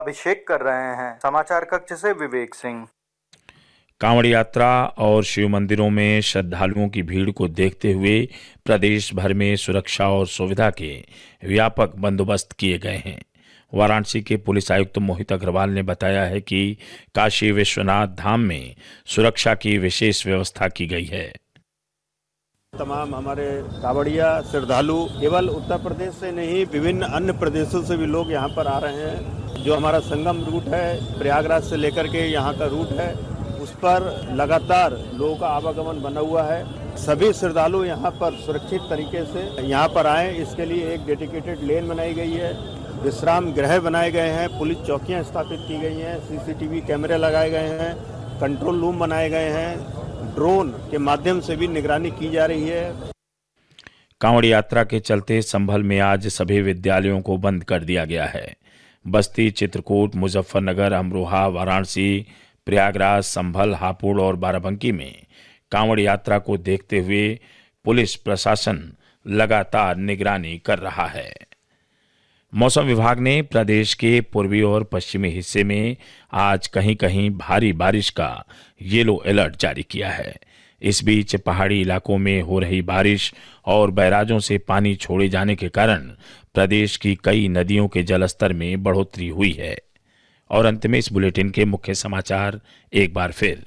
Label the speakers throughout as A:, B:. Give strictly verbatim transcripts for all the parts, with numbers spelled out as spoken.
A: अभिषेक कर रहे हैं। समाचार कक्ष से विवेक सिंह।
B: कांवड़ यात्रा और शिव मंदिरों में श्रद्धालुओं की भीड़ को देखते हुए प्रदेश भर में सुरक्षा और सुविधा के व्यापक बंदोबस्त किए गए हैं। वाराणसी के पुलिस आयुक्त मोहित अग्रवाल ने बताया है कि काशी विश्वनाथ धाम में सुरक्षा की विशेष व्यवस्था की गई है।
C: तमाम हमारे कांवड़िया श्रद्धालु केवल उत्तर प्रदेश से नहीं, विभिन्न अन्य प्रदेशों से भी लोग यहाँ पर आ रहे हैं। जो हमारा संगम रूट है, प्रयागराज से लेकर के यहाँ का रूट है, उस पर लगातार लोगों का आवागमन बना हुआ है। सभी श्रद्धालु यहाँ पर सुरक्षित तरीके से यहाँ पर आए, इसके लिए एक डेडिकेटेड लेन बनाई गई है, विश्राम गृह बनाए गए हैं, पुलिस चौकियाँ स्थापित की गई हैं, सीसीटीवी कैमरे लगाए गए हैं, कंट्रोल रूम बनाए गए हैं, ड्रोन के माध्यम से भी निगरानी की जा रही है।
B: कांवड़ यात्रा के चलते संभल में आज सभी विद्यालयों को बंद कर दिया गया है। बस्ती, चित्रकूट, मुजफ्फरनगर, अमरोहा, वाराणसी, प्रयागराज, संभल, हापुड़ और बाराबंकी में कांवड़ यात्रा को देखते हुए पुलिस प्रशासन लगातार निगरानी कर रहा है। मौसम विभाग ने प्रदेश के पूर्वी और पश्चिमी हिस्से में आज कहीं कहीं भारी बारिश का येलो अलर्ट जारी किया है। इस बीच पहाड़ी इलाकों में हो रही बारिश और बैराजों से पानी छोड़े जाने के कारण प्रदेश की कई नदियों के जलस्तर में बढ़ोतरी हुई है। और अंत में इस बुलेटिन के मुख्य समाचार एक बार फिर।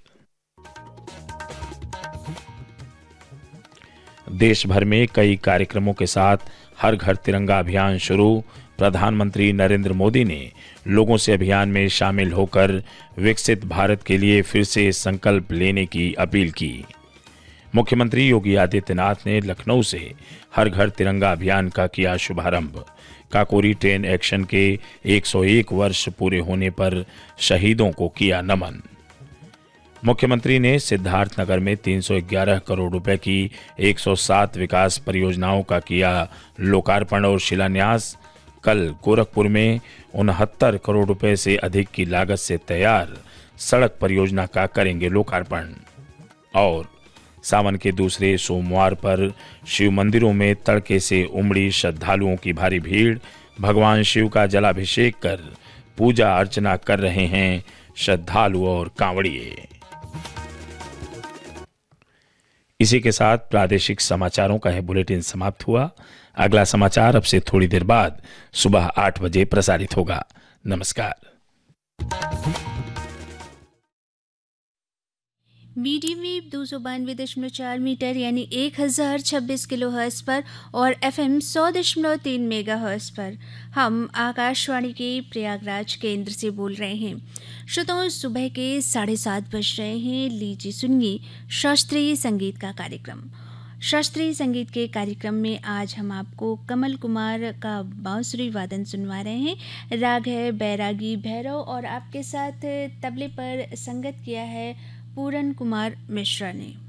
B: देश भर में कई कार्यक्रमों के साथ हर घर तिरंगा अभियान शुरू। प्रधानमंत्री नरेंद्र मोदी ने लोगों से अभियान में शामिल होकर विकसित भारत के लिए फिर से संकल्प लेने की अपील की। मुख्यमंत्री योगी आदित्यनाथ ने लखनऊ से हर घर तिरंगा अभियान का किया शुभारंभ। काकोरी ट्रेन एक्शन के एक सौ एक वर्ष पूरे होने पर शहीदों को किया नमन। मुख्यमंत्री ने सिद्धार्थनगर में तीन सौ ग्यारह करोड़ रुपए की एक सौ सात विकास परियोजनाओं का किया लोकार्पण और शिलान्यास। कल गोरखपुर में उनहत्तर करोड़ रुपए से अधिक की लागत से तैयार सड़क परियोजना का करेंगे लोकार्पण। और सावन के दूसरे सोमवार पर शिव मंदिरों में तड़के से उमड़ी श्रद्धालुओं की भारी भीड़। भगवान शिव का जलाभिषेक कर पूजा अर्चना कर रहे हैं श्रद्धालु और कांवड़िए। इसी के साथ प्रादेशिक समाचारों का यह बुलेटिन समाप्त हुआ। अगला समाचार अब से थोड़ी देर बाद सुबह आठ बजे प्रसारित होगा। नमस्कार।
D: मीडियम वेव दो सौ बानवे दशमलव चार मीटर यानी एक हजार छब्बीस किलो हर्ट्ज पर और एफ एम सौ दशमलव तीन मेगा हर्ट्ज पर हम आकाशवाणी के प्रयागराज केंद्र से बोल रहे हैं। श्रोताओं, सुबह के साढ़े सात बज रहे हैं। लीजिए सुनिए शास्त्रीय संगीत का कार्यक्रम। शास्त्रीय संगीत के कार्यक्रम में आज हम आपको कमल कुमार का बांसुरी वादन सुनवा रहे हैं। राग है बैरागी भैरव और आपके साथ तबले पर संगत किया है पूरन कुमार मिश्रा ने।